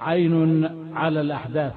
عين على الأحداث.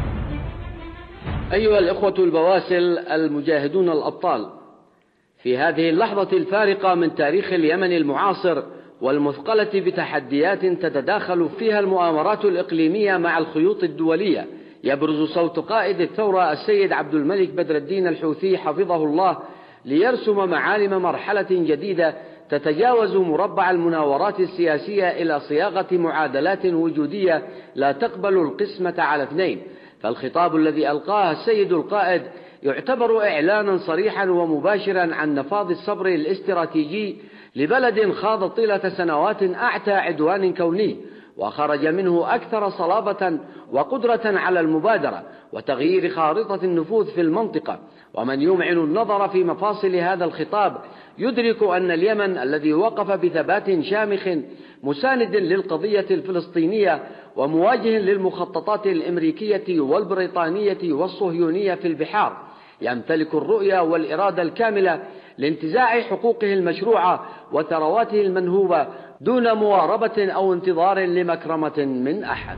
أيها الإخوة البواسل المجاهدون الأبطال، في هذه اللحظة الفارقة من تاريخ اليمن المعاصر والمثقلة بتحديات تتداخل فيها المؤامرات الإقليمية مع الخيوط الدولية، يبرز صوت قائد الثورة السيد عبد الملك بدر الدين الحوثي حفظه الله ليرسم معالم مرحلة جديدة تتجاوز مربع المناورات السياسية إلى صياغة معادلات وجودية لا تقبل القسمة على اثنين. فالخطاب الذي ألقاه السيد القائد يعتبر إعلانا صريحا ومباشرا عن نفاذ الصبر الاستراتيجي لبلد خاض طيلة سنوات أعتى عدوان كوني، وخرج منه أكثر صلابة وقدرة على المبادرة وتغيير خارطة النفوذ في المنطقة. ومن يمعن النظر في مفاصل هذا الخطاب يدرك أن اليمن الذي وقف بثبات شامخ مساند للقضية الفلسطينية ومواجه للمخططات الأمريكية والبريطانية والصهيونية في البحار، يمتلك الرؤية والإرادة الكاملة لانتزاع حقوقه المشروعة وثرواته المنهوبة دون مواربة أو انتظار لمكرمة من أحد.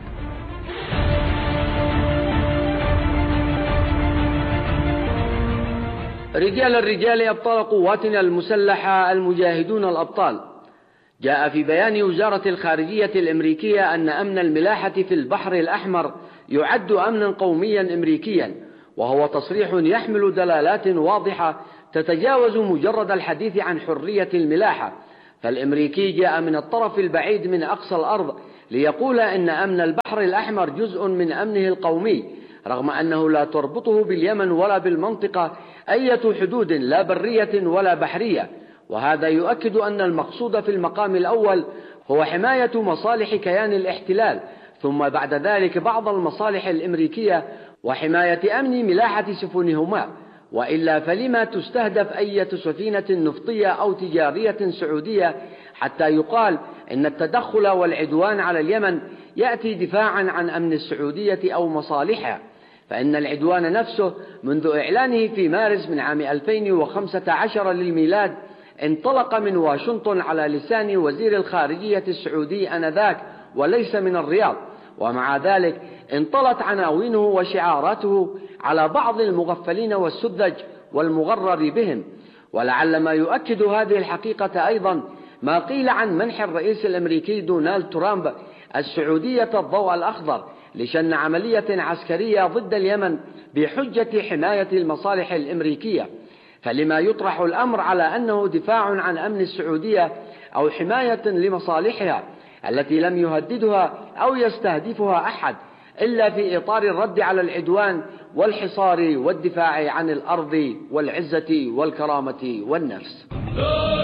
رجال الرجال أبطال قواتنا المسلحة المجاهدون الأبطال، جاء في بيان وزارة الخارجية الأمريكية أن أمن الملاحة في البحر الأحمر يعد أمنا قوميا أمريكيا، وهو تصريح يحمل دلالات واضحة تتجاوز مجرد الحديث عن حرية الملاحة. فالأمريكي جاء من الطرف البعيد من أقصى الأرض ليقول إن أمن البحر الأحمر جزء من أمنه القومي، رغم أنه لا تربطه باليمن ولا بالمنطقة أي حدود لا برية ولا بحرية. وهذا يؤكد أن المقصود في المقام الأول هو حماية مصالح كيان الاحتلال، ثم بعد ذلك بعض المصالح الأمريكية وحماية أمن ملاحة سفنهما، وإلا فلما تستهدف أي سفينة نفطية أو تجارية سعودية حتى يقال إن التدخل والعدوان على اليمن يأتي دفاعا عن أمن السعودية أو مصالحها. فإن العدوان نفسه منذ إعلانه في مارس من عام 2015 للميلاد انطلق من واشنطن على لسان وزير الخارجية السعودي آنذاك وليس من الرياض، ومع ذلك انطلت عناوينه وشعاراته على بعض المغفلين والسذج والمغرر بهم. ولعل ما يؤكد هذه الحقيقة أيضا ما قيل عن منح الرئيس الأمريكي دونالد ترامب السعودية الضوء الأخضر لشن عملية عسكرية ضد اليمن بحجة حماية المصالح الأمريكية. فلما يطرح الأمر على أنه دفاع عن أمن السعودية أو حماية لمصالحها التي لم يهددها أو يستهدفها أحد إلا في إطار الرد على العدوان والحصار والدفاع عن الأرض والعزة والكرامة والنفس.